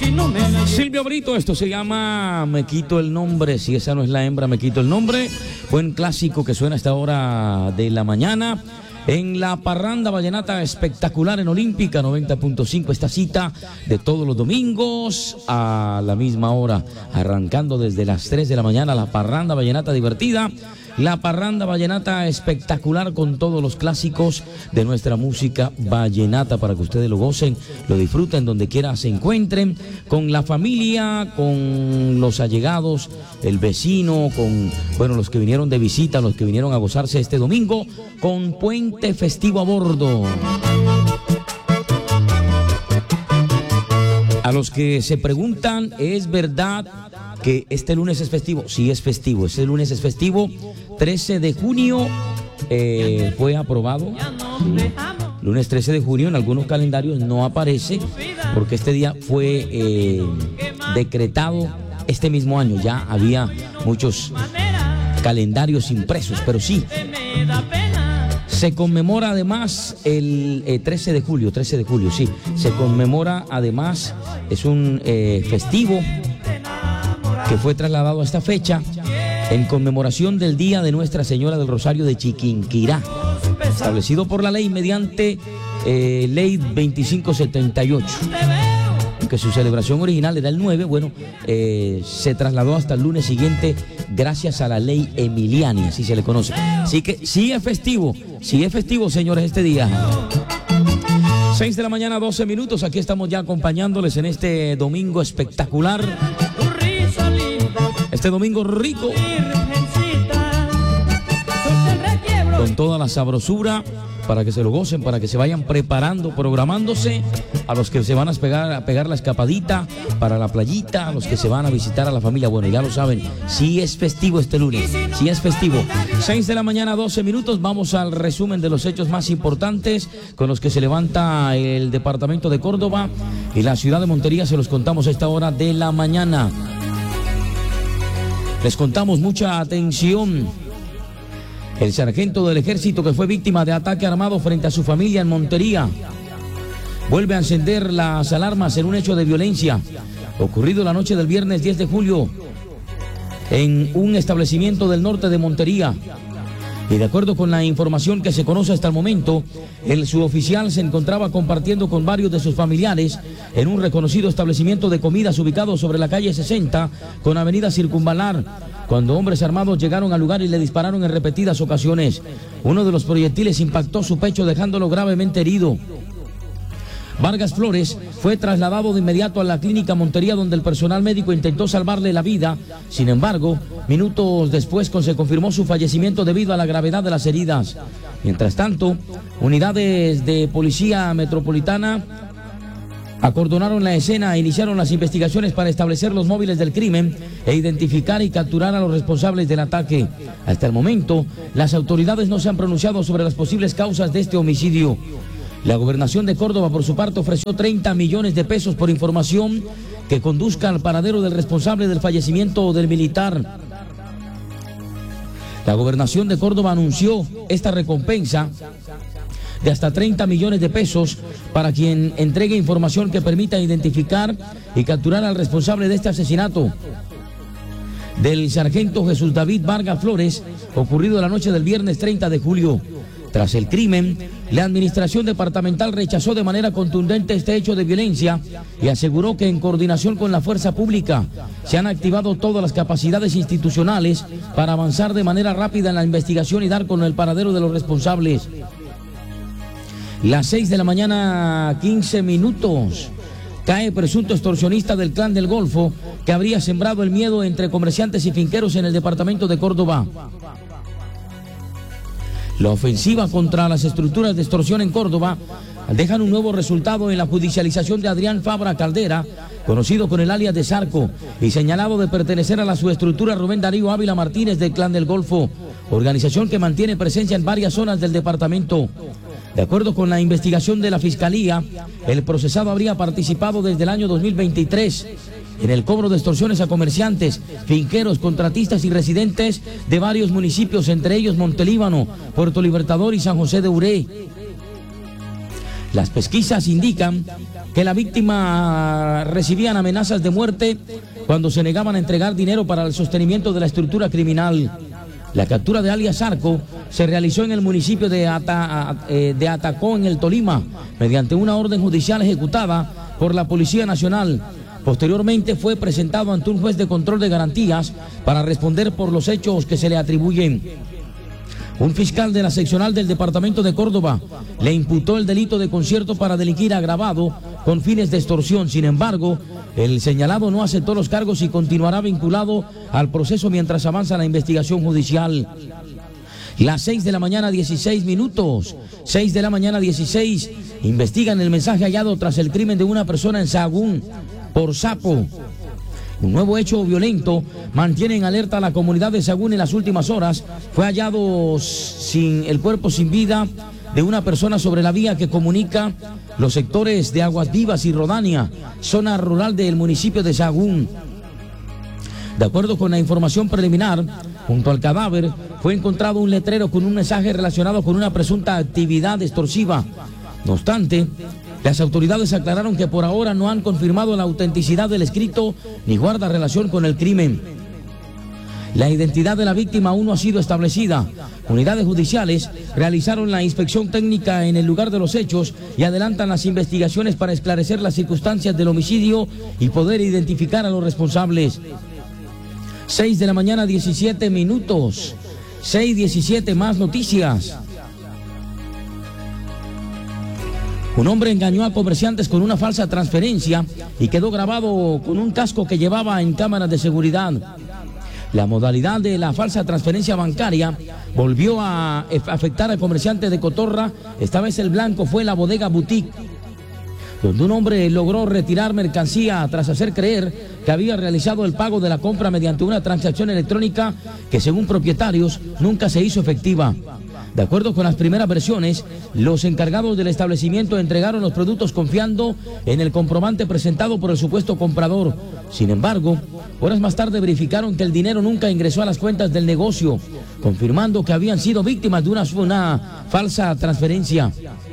Silvio Brito, esto se llama Me Quito el Nombre. Si esa no es la hembra, me quito el nombre. Buen clásico que suena a esta hora de la mañana en la parranda vallenata espectacular en Olímpica 90.5. Esta cita de todos los domingos a la misma hora, arrancando desde las 3 de la mañana, la parranda vallenata divertida. La parranda vallenata espectacular con todos los clásicos de nuestra música vallenata para que ustedes lo gocen, lo disfruten donde quiera se encuentren, con la familia, con los allegados, el vecino, con, bueno, los que vinieron de visita, los que vinieron a gozarse este domingo, con puente festivo a bordo. A los que se preguntan, ¿es verdad que este lunes es festivo? Sí, es festivo, este lunes es festivo. 13 de junio fue aprobado. Sí. Lunes 13 de junio en algunos calendarios no aparece porque este día fue decretado este mismo año. Ya había muchos calendarios impresos, pero sí. Se conmemora además el 13 de julio, sí. Se conmemora además, es un festivo que fue trasladado a esta fecha en conmemoración del Día de Nuestra Señora del Rosario de Chiquinquirá, establecido por la ley mediante ley 2578. Aunque su celebración original era el 9, bueno, se trasladó hasta el lunes siguiente gracias a la ley Emiliani, así se le conoce. Así que sí es festivo, señores, este día. 6 de la mañana, 12 minutos, aquí estamos ya acompañándoles en este domingo espectacular. Este domingo rico, con toda la sabrosura, para que se lo gocen, para que se vayan preparando, programándose, a los que se van a pegar la escapadita para la playita, a los que se van a visitar a la familia. Bueno, ya lo saben, sí es festivo este lunes, sí es festivo. 6 de la mañana, 12 minutos, vamos al resumen de los hechos más importantes con los que se levanta el departamento de Córdoba y la ciudad de Montería. Se los contamos a esta hora de la mañana. Les contamos, mucha atención. El sargento del ejército que fue víctima de ataque armado frente a su familia en Montería vuelve a encender las alarmas en un hecho de violencia ocurrido la noche del viernes 10 de julio en un establecimiento del norte de Montería. Y de acuerdo con la información que se conoce hasta el momento, el suboficial se encontraba compartiendo con varios de sus familiares en un reconocido establecimiento de comidas ubicado sobre la calle 60 con avenida Circunvalar, cuando hombres armados llegaron al lugar y le dispararon en repetidas ocasiones. Uno de los proyectiles impactó su pecho dejándolo gravemente herido. Vargas Flores fue trasladado de inmediato a la clínica Montería, donde el personal médico intentó salvarle la vida. Sin embargo, minutos después se confirmó su fallecimiento debido a la gravedad de las heridas. Mientras tanto, unidades de policía metropolitana acordonaron la escena e iniciaron las investigaciones para establecer los móviles del crimen e identificar y capturar a los responsables del ataque. Hasta el momento, las autoridades no se han pronunciado sobre las posibles causas de este homicidio. La gobernación de Córdoba, por su parte, ofreció 30 millones de pesos por información que conduzca al paradero del responsable del fallecimiento del militar. La gobernación de Córdoba anunció esta recompensa de hasta 30 millones de pesos para quien entregue información que permita identificar y capturar al responsable de este asesinato del sargento Jesús David Vargas Flores, ocurrido la noche del viernes 30 de julio. Tras el crimen, la administración departamental rechazó de manera contundente este hecho de violencia y aseguró que en coordinación con la fuerza pública se han activado todas las capacidades institucionales para avanzar de manera rápida en la investigación y dar con el paradero de los responsables. Las 6 de la mañana, 15 minutos. Cae presunto extorsionista del Clan del Golfo que habría sembrado el miedo entre comerciantes y finqueros en el departamento de Córdoba. La ofensiva contra las estructuras de extorsión en Córdoba dejan un nuevo resultado en la judicialización de Adrián Fabra Caldera, conocido con el alias de Zarco, y señalado de pertenecer a la subestructura Rubén Darío Ávila Martínez del Clan del Golfo, organización que mantiene presencia en varias zonas del departamento. De acuerdo con la investigación de la Fiscalía, el procesado habría participado desde el año 2023 en el cobro de extorsiones a comerciantes, finqueros, contratistas y residentes de varios municipios, entre ellos Montelíbano, Puerto Libertador y San José de Uré. Las pesquisas indican que la víctima recibían amenazas de muerte cuando se negaban a entregar dinero para el sostenimiento de la estructura criminal. La captura de alias Arco se realizó en el municipio de Atacó, en el Tolima, mediante una orden judicial ejecutada por la Policía Nacional. Posteriormente fue presentado ante un juez de control de garantías para responder por los hechos que se le atribuyen. Un fiscal de la seccional del departamento de Córdoba le imputó el delito de concierto para delinquir agravado con fines de extorsión. Sin embargo, el señalado no aceptó los cargos y continuará vinculado al proceso mientras avanza la investigación judicial. Las 6 de la mañana, 16 minutos. 6 de la mañana, 16. Investigan el mensaje hallado tras el crimen de una persona en Sahagún por sapo. Un nuevo hecho violento mantiene en alerta a la comunidad de Sahagún en las últimas horas. Fue hallado el cuerpo sin vida de una persona sobre la vía que comunica los sectores de Aguas Vivas y Rodania, zona rural del municipio de Sahagún. De acuerdo con la información preliminar, junto al cadáver fue encontrado un letrero con un mensaje relacionado con una presunta actividad extorsiva. No obstante, las autoridades aclararon que por ahora no han confirmado la autenticidad del escrito ni guarda relación con el crimen. La identidad de la víctima aún no ha sido establecida. Unidades judiciales realizaron la inspección técnica en el lugar de los hechos y adelantan las investigaciones para esclarecer las circunstancias del homicidio y poder identificar a los responsables. 6 de la mañana, 17 minutos. 6:17, más noticias. Un hombre engañó a comerciantes con una falsa transferencia y quedó grabado con un casco que llevaba en cámaras de seguridad. La modalidad de la falsa transferencia bancaria volvió a afectar al comerciante de Cotorra. Esta vez el blanco fue la bodega Boutique, donde un hombre logró retirar mercancía tras hacer creer que había realizado el pago de la compra mediante una transacción electrónica que, según propietarios, nunca se hizo efectiva. De acuerdo con las primeras versiones, los encargados del establecimiento entregaron los productos confiando en el comprobante presentado por el supuesto comprador. Sin embargo, horas más tarde verificaron que el dinero nunca ingresó a las cuentas del negocio, confirmando que habían sido víctimas de una falsa transferencia.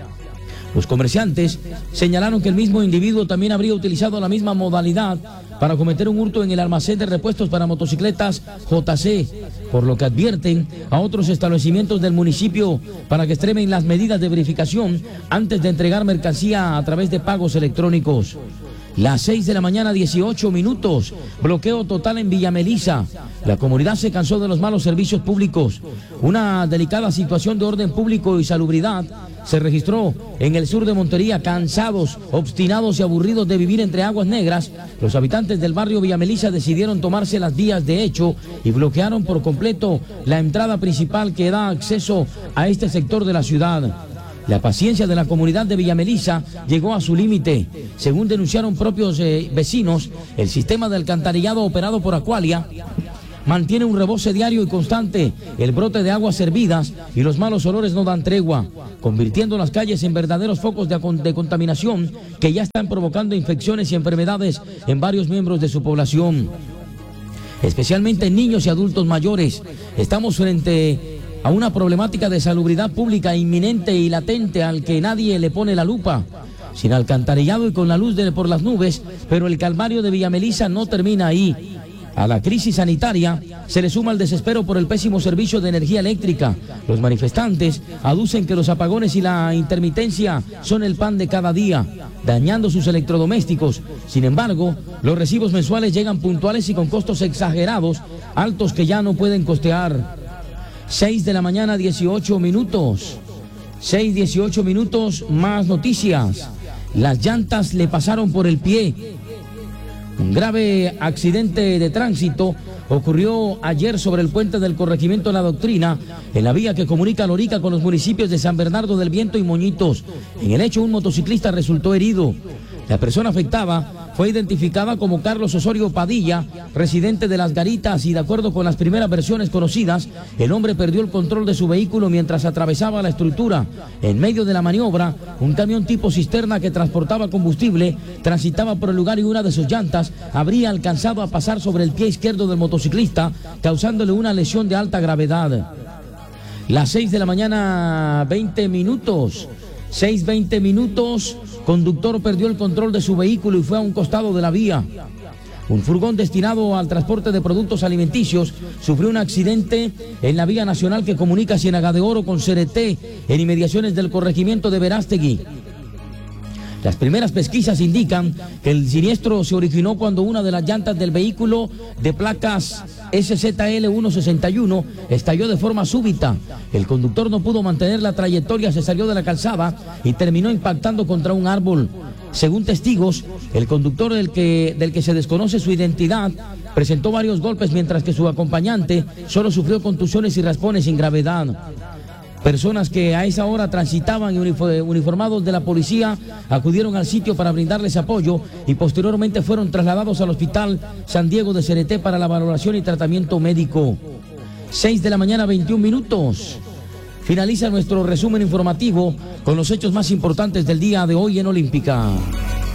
Los comerciantes señalaron que el mismo individuo también habría utilizado la misma modalidad para cometer un hurto en el almacén de repuestos para motocicletas JC, por lo que advierten a otros establecimientos del municipio para que extremen las medidas de verificación antes de entregar mercancía a través de pagos electrónicos. Las 6 de la mañana, 18 minutos. Bloqueo total en Villa Melisa. La comunidad se cansó de los malos servicios públicos. Una delicada situación de orden público y salubridad se registró en el sur de Montería. Cansados, obstinados y aburridos de vivir entre aguas negras, los habitantes del barrio Villa Melisa decidieron tomarse las vías de hecho y bloquearon por completo la entrada principal que da acceso a este sector de la ciudad. La paciencia de la comunidad de Villa Melisa llegó a su límite. Según denunciaron propios vecinos, el sistema de alcantarillado operado por Aqualia mantiene un rebose diario y constante. El brote de aguas servidas y los malos olores no dan tregua, convirtiendo las calles en verdaderos focos de contaminación que ya están provocando infecciones y enfermedades en varios miembros de su población, especialmente en niños y adultos mayores. Estamos frente a una problemática de salubridad pública inminente y latente al que nadie le pone la lupa. Sin alcantarillado y con la luz por las nubes, pero el calvario de Villa Melisa no termina ahí. A la crisis sanitaria se le suma el desespero por el pésimo servicio de energía eléctrica. Los manifestantes aducen que los apagones y la intermitencia son el pan de cada día, dañando sus electrodomésticos. Sin embargo, los recibos mensuales llegan puntuales y con costos exagerados, altos que ya no pueden costear. 6 de la mañana, 18 minutos. 6:18 minutos, más noticias. Las llantas le pasaron por el pie. Un grave accidente de tránsito ocurrió ayer sobre el puente del corregimiento La Doctrina, en la vía que comunica Lorica con los municipios de San Bernardo del Viento y Moñitos. En el hecho, un motociclista resultó herido. La persona afectada fue identificada como Carlos Osorio Padilla, residente de Las Garitas, y de acuerdo con las primeras versiones conocidas, el hombre perdió el control de su vehículo mientras atravesaba la estructura. En medio de la maniobra, un camión tipo cisterna que transportaba combustible transitaba por el lugar y una de sus llantas habría alcanzado a pasar sobre el pie izquierdo del motociclista, causándole una lesión de alta gravedad. Las 6 de la mañana, 20 minutos. 6:20 minutos, conductor perdió el control de su vehículo y fue a un costado de la vía. Un furgón destinado al transporte de productos alimenticios sufrió un accidente en la vía nacional que comunica Ciénaga de Oro con Cereté, en inmediaciones del corregimiento de Verástegui. Las primeras pesquisas indican que el siniestro se originó cuando una de las llantas del vehículo de placas SZL 161 estalló de forma súbita. El conductor no pudo mantener la trayectoria, se salió de la calzada y terminó impactando contra un árbol. Según testigos, el conductor del que se desconoce su identidad presentó varios golpes, mientras que su acompañante solo sufrió contusiones y raspones sin gravedad. Personas que a esa hora transitaban uniformados de la policía acudieron al sitio para brindarles apoyo y posteriormente fueron trasladados al Hospital San Diego de Cereté para la valoración y tratamiento médico. 6 de la mañana, 21 minutos. Finaliza nuestro resumen informativo con los hechos más importantes del día de hoy en Olímpica.